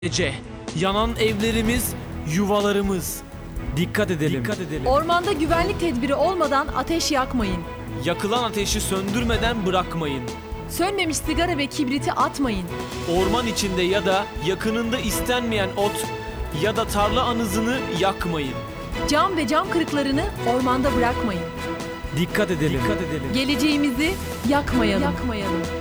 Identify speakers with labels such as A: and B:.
A: Gece, yanan evlerimiz, yuvalarımız. Dikkat edelim.
B: Ormanda güvenlik tedbiri olmadan ateş yakmayın.
A: Yakılan ateşi söndürmeden bırakmayın.
B: Sönmemiş sigara ve kibriti atmayın.
A: Orman içinde ya da yakınında istenmeyen ot ya da tarla anızını yakmayın.
B: Cam ve cam kırıklarını ormanda bırakmayın.
A: Dikkat edelim.
B: Geleceğimizi yakmayalım.